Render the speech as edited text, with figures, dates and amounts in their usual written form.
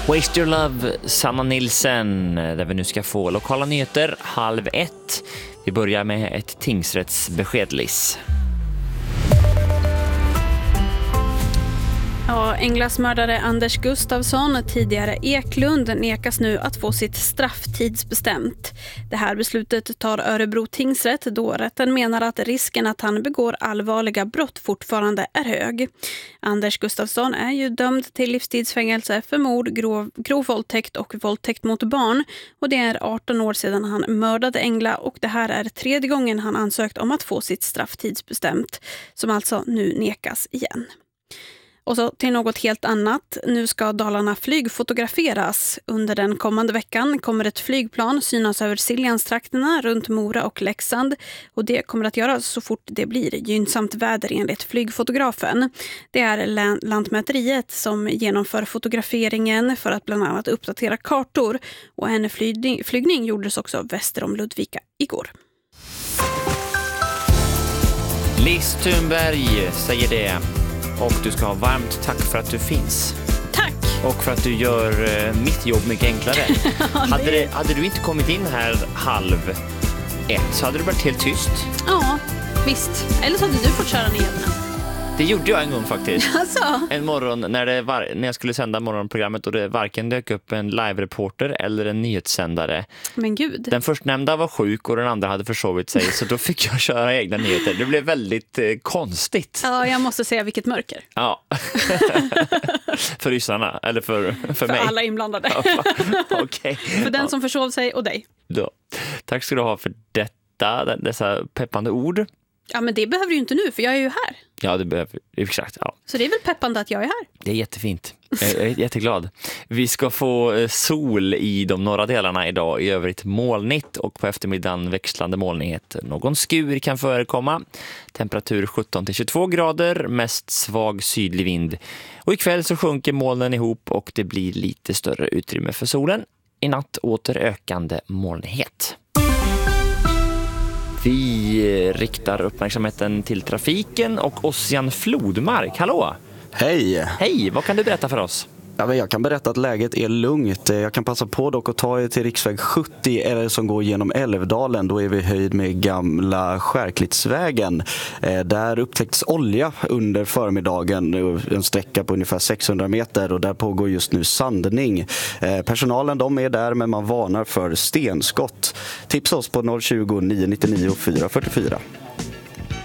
Waste Your Love, Sanna Nilsen, där vi nu ska få lokala nyheter 12:30. Vi börjar med ett tingsrättsbesked, Liz. Ja, Englas mördare Anders Gustafsson, tidigare Eklund, nekas nu att få sitt straff tidsbestämt. Det här beslutet tar Örebro tingsrätt då rätten menar att risken att han begår allvarliga brott fortfarande är hög. Anders Gustafsson är ju dömd till livstidsfängelse för mord, grov våldtäkt och våldtäkt mot barn. Och det är 18 år sedan han mördade Engla och det här är 3:e gången han ansökt om att få sitt straff tidsbestämt, som alltså nu nekas igen. Och så till något helt annat. Nu ska Dalarna flygfotograferas. Under den kommande veckan kommer ett flygplan synas över Siljanstrakterna runt Mora och Leksand. Och det kommer att göras så fort det blir gynnsamt väder enligt flygfotografen. Det är Lantmäteriet som genomför fotograferingen för att bland annat uppdatera kartor. Och en flygning gjordes också väster om Ludvika igår. Liz Thunberg säger det. Och du ska ha varmt tack för att du finns. Tack! Och för att du gör mitt jobb mycket enklare. Hade du inte kommit in här 12:30 så hade du varit helt tyst. Ja, visst. Eller så hade du fått köra nyheterna. Det gjorde jag en gång faktiskt. Alltså. En morgon när jag skulle sända morgonprogrammet och det varken dök upp en live-reporter eller en nyhetssändare. Men gud. Den förstnämnda var sjuk och den andra hade försovit sig, så då fick jag köra egna nyheter. Det blev väldigt konstigt. Ja, jag måste säga vilket mörker. Ja. För ryssarna, eller för mig. För alla inblandade. Ja, okay. För den som försov sig och dig. Då. Tack ska du ha för dessa peppande ord. Ja, men det behöver du ju inte nu, för jag är ju här. Ja, det behöver exakt. Ja. Så det är väl peppande att jag är här. Det är jättefint. Jag är jätteglad. Vi ska få sol i de norra delarna idag. I övrigt molnigt och på eftermiddagen växlande molnighet. Någon skur kan förekomma. Temperatur 17-22 grader, mest svag sydlig vind. Och ikväll så sjunker molnen ihop och det blir lite större utrymme för solen. I natt åter ökande molnighet. Vi riktar uppmärksamheten till trafiken och Ossian Flodmark. Hallå! Hej! Hej, vad kan du berätta för oss? Ja, men jag kan berätta att läget är lugnt. Jag kan passa på dock att ta er till riksväg 70 eller som går genom Älvdalen. Då är vi höjd med gamla Skärklittsvägen. Där upptäckts olja under förmiddagen, en sträcka på ungefär 600 meter och där pågår just nu sandning. Personalen de är där men man varnar för stenskott. Tipsa oss på 020 999 444.